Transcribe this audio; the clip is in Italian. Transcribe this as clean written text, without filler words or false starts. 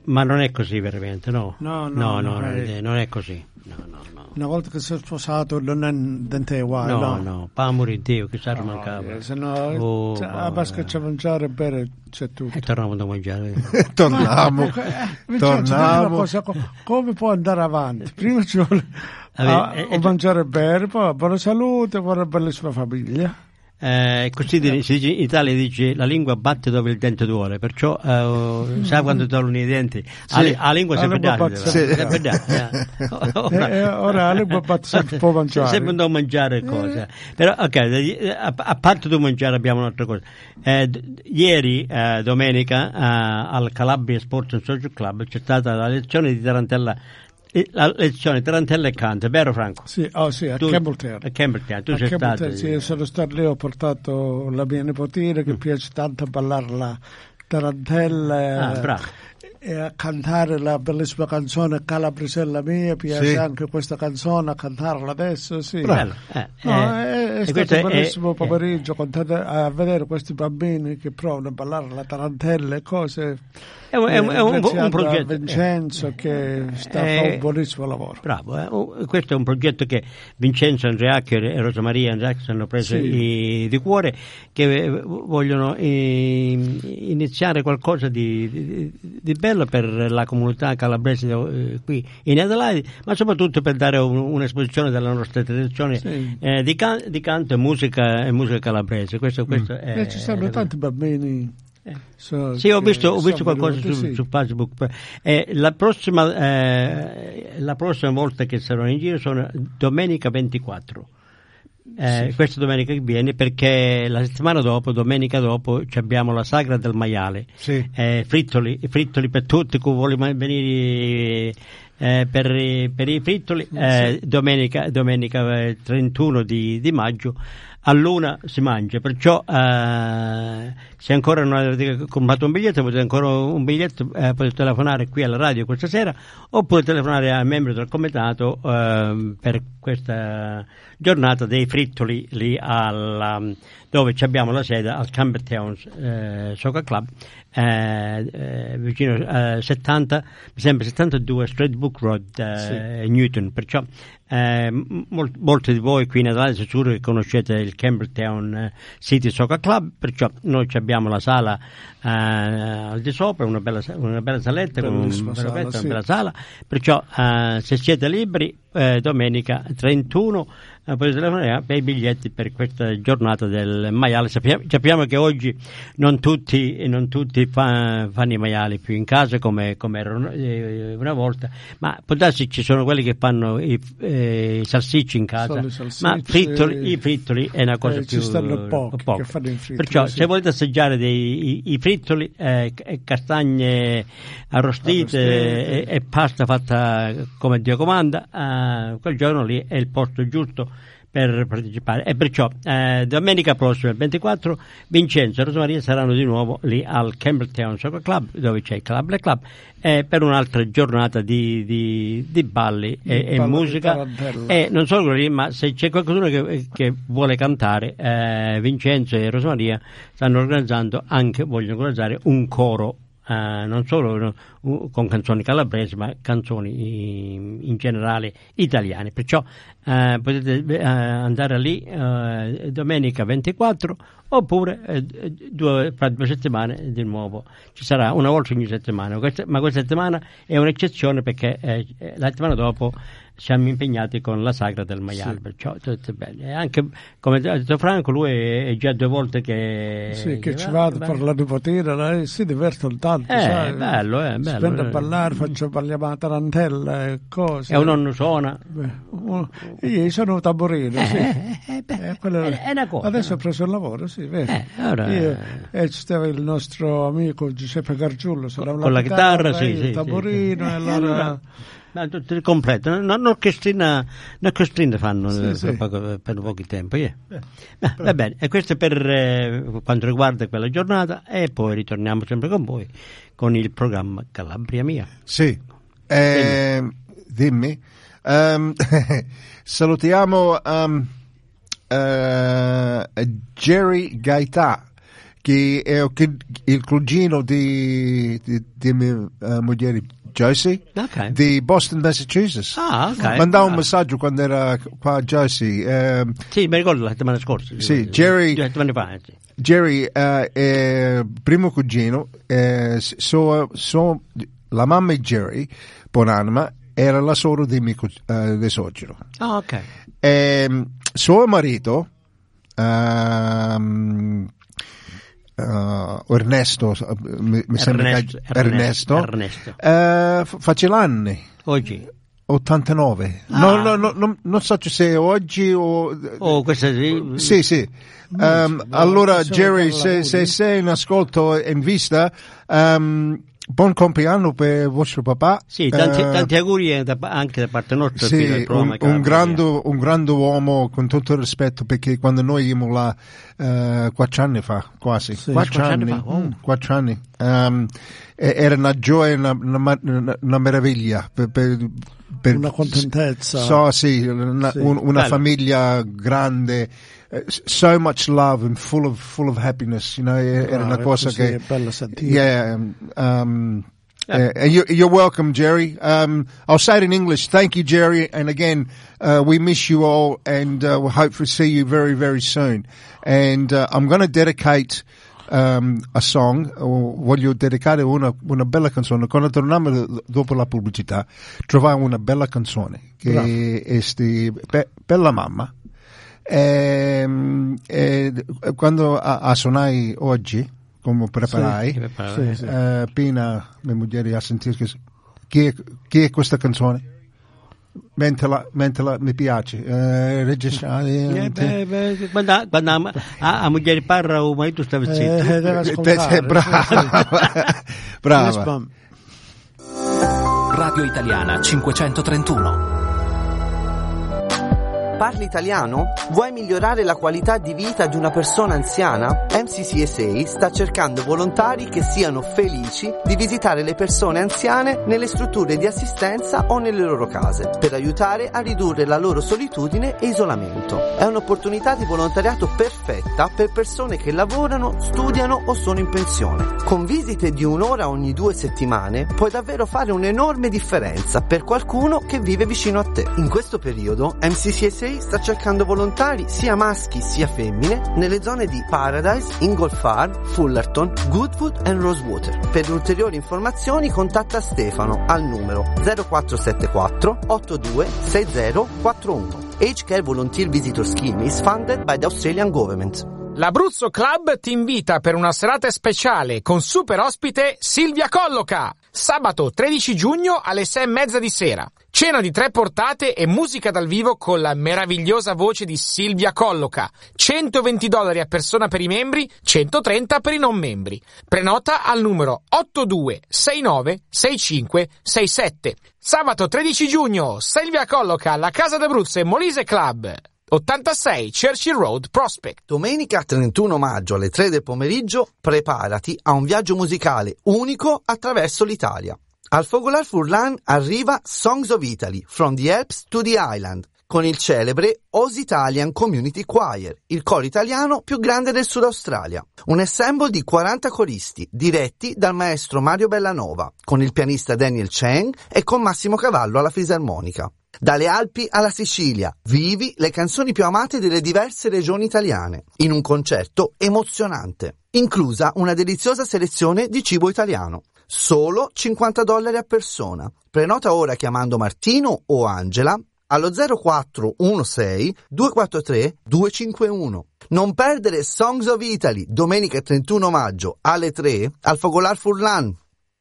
Ma non è così veramente, no? No, Non è così. No. Una volta che sei sposato non è dente uguale. No, pamuri Dio, che sarà mancava. Se no, basta che c'è mangiare e bere, c'è tutto. E torniamo da mangiare. Torniamo. Come può andare avanti? Prima ci vuole mangiare e bere, poi buona salute, poi una bellissima famiglia. Così si dice, in Italia dice la lingua batte dove il dente duole, perciò sa quando tolgono i denti, la lingua sempre dà. Ora la lingua batte sempre può mangiare. Sempre non mangiare cose. Però a parte di mangiare abbiamo un'altra cosa. Ieri domenica al Calabria Sports and Social Club c'è stata la lezione di tarantella. La lezione tarantella e canto, vero Franco? Sì, a Campbelltown. A Campbelltown, tu sei stato? Sì, io sono stato lì, ho portato la mia nipotina che piace tanto a ballare la tarantella. Bravo. E a cantare la bellissima canzone Calabrisella mia, piace anche questa canzone, a cantarla adesso, sì. Bello. È stato un bellissimo pomeriggio a vedere questi bambini che provano a ballare la tarantella e cose. È un progetto. Vincenzo che sta a fare un buonissimo lavoro. Bravo, questo è un progetto che Vincenzo Andreacchio e Rosa Maria Andreacchio hanno preso di cuore, che vogliono iniziare qualcosa di bello per la comunità calabrese qui in Adelaide, ma soprattutto per dare un'esposizione della nostra tradizione di canto e musica calabrese. Questo è, ci sono tanti bambini. Sì, ho visto qualcosa su Facebook. La prossima volta che sarò in giro sono domenica 24. Questa domenica che viene, perché la settimana dopo, domenica dopo, abbiamo la sagra del maiale. Frittoli per tutti che vogliono venire per i frittoli. Domenica 31 di maggio all'1 si mangia, perciò se ancora non avete comprato un biglietto, potete telefonare qui alla radio questa sera, oppure telefonare ai membri del comitato per questa giornata dei frittoli lì dove abbiamo la sede al Campbelltown Soccer Club, vicino 72 Straight Book Road, Newton. Perciò molti di voi qui in Adelaide sono sicuro che conoscete il Campbelltown City Soccer Club, perciò noi abbiamo la sala al di sopra, una bella saletta con una bella sala, perciò se siete liberi domenica 31 potete telefonare per i biglietti per questa giornata del maiale. Sappiamo che oggi non tutti fanno i maiali più in casa come erano una volta, ma può darsi ci sono quelli che fanno i salsicci in casa, ma i frittoli è una cosa più poco. Che fanno i frittoli, perciò se volete assaggiare i frittoli, castagne arrostite e pasta fatta come Dio comanda, quel giorno lì è il posto giusto per partecipare. E perciò domenica prossima, il 24, Vincenzo e Rosa Maria saranno di nuovo lì al Campbelltown Soccer Club, dove c'è il Calabria Club, per un'altra giornata di balli e musica. E non solo lì, ma se c'è qualcuno che vuole cantare, Vincenzo e Rosa Maria vogliono organizzare un coro, non solo con canzoni calabresi, ma canzoni in generale italiane. Perciò potete andare lì domenica 24, oppure fra 2 settimane di nuovo. Ci sarà una volta ogni settimana, ma questa settimana è un'eccezione, perché la settimana dopo siamo impegnati con la sagra del maiale, perciò tutto bene. E anche, come ha detto Franco, lui è già 2 volte che ci vado per la nipotina, si divertono tanto, sai? Bello. Si prende a ballare, balliamo la tarantella e cose. E un nonno suona. Io sono un tamburino, è una cosa. Adesso ho preso il lavoro, vero. Ci stava il nostro amico Giuseppe Gargiullo con la chitarra, il tamburino, e allora... tutto il completo, un'orchestrina fanno per pochi tempo. Va bene, e questo è per quanto riguarda quella giornata, e poi ritorniamo sempre con voi con il programma Calabria Mia. Sì, dimmi. Salutiamo Jerry Gaetà, che è il cugino di mia moglie Josie, di Boston, Massachusetts. Mandava un messaggio quando era qua a Josie. Sì, mi ricordo la settimana scorsa. Sì, Jerry è primo cugino. La mamma di Jerry, buonanima, era la sorella di mio suocero. Suo marito, Ernesto, mi sembra Ernesto. Face l'anni. Oggi. 89. Non so se è oggi o questa sì. Allora Jerry, se sei in ascolto e in vista, buon compleanno per vostro papà. Sì, tanti auguri anche da parte nostra. Sì, un grande uomo, con tutto il rispetto, perché quando noi eravamo là 4 anni fa, quasi. Sì, 4 anni. Era una gioia, una meraviglia. Per una contentezza. Una famiglia grande. So much love and full of happiness, era una cosa che è bella sentire. You're welcome, Jerry. I'll say it in English. Thank you, Jerry. And again, we miss you all, and we'll hope to see you very, very soon. And I'm going to dedicate a song. Voglio dedicare una bella canzone. Quando torniamo dopo la pubblicità, trovare una bella canzone che è per la mamma. Quando a suonai oggi, come preparai, Pina, mia moglie, a sentire chi è questa canzone, mentre mi piace, quando a moglie parla o marito sta zitto. Brava. Radio Italiana 531. Parli italiano? Vuoi migliorare la qualità di vita di una persona anziana? MCCSA sta cercando volontari che siano felici di visitare le persone anziane nelle strutture di assistenza o nelle loro case, per aiutare a ridurre la loro solitudine e isolamento. È un'opportunità di volontariato perfetta per persone che lavorano, studiano o sono in pensione. Con visite di 1 ora ogni 2 settimane puoi davvero fare un'enorme differenza per qualcuno che vive vicino a te. In questo periodo MCCSA sta cercando volontari sia maschi sia femmine nelle zone di Paradise, Inglefarb, Fullerton, Goodwood e Rosewater. Per ulteriori informazioni contatta Stefano al numero 0474 82 6041. Age Care Volunteer Visitor Scheme is funded by the Australian Government. L'Abruzzo Club ti invita per una serata speciale con super ospite Silvia Colloca, sabato 13 giugno alle 6:30 di sera. Cena di 3 portate e musica dal vivo con la meravigliosa voce di Silvia Colloca. $120 a persona per i membri, 130 per i non membri. Prenota al numero 82696567. Sabato 13 giugno, Silvia Colloca alla Casa d'Abruzzo e Molise Club. 86 Churchill Road, Prospect. Domenica 31 maggio alle 3 del pomeriggio preparati a un viaggio musicale unico attraverso l'Italia. Al Fogolar Furlan arriva Songs of Italy, From the Alps to the Island, con il celebre Oz Italian Community Choir, il coro italiano più grande del Sud Australia. Un ensemble di 40 coristi, diretti dal maestro Mario Bellanova, con il pianista Daniel Cheng e con Massimo Cavallo alla fisarmonica. Dalle Alpi alla Sicilia, vivi le canzoni più amate delle diverse regioni italiane, in un concerto emozionante, inclusa una deliziosa selezione di cibo italiano. Solo $50 a persona. Prenota ora chiamando Martino o Angela allo 0416 243 251. Non perdere Songs of Italy domenica 31 maggio alle 3 al Fogolar Furlan.